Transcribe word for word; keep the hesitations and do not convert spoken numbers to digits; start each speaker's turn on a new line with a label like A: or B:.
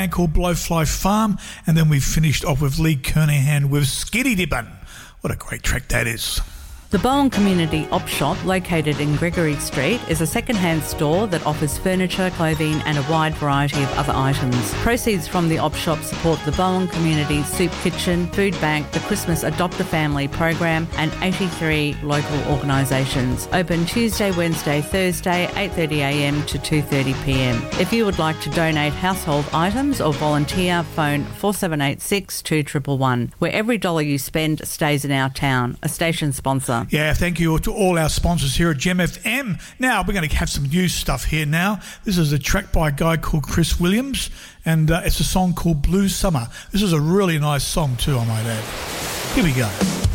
A: called Blowfly Farm, and then we finished off with Lee Kernahan with Skitty Dippin'. What a great track that is.
B: The Bowen Community Op Shop, located in Gregory Street, is a second-hand store that offers furniture, clothing and a wide variety of other items. Proceeds from the Op Shop support the Bowen Community Soup Kitchen, Food Bank, the Christmas Adopt a Family program and eighty-three local organisations. Open Tuesday, Wednesday, Thursday, eight thirty a m to two thirty p m. If you would like to donate household items or volunteer, phone four seven eight six, two one one one, where every dollar you spend stays in our town. A station sponsor.
A: Yeah, thank you to all our sponsors here at Gem F M. Now, we're going to have some new stuff here now. This is a track by a guy called Chris Williams, and uh, it's a song called Blue Summer. This is a really nice song too, I might add. Here we go.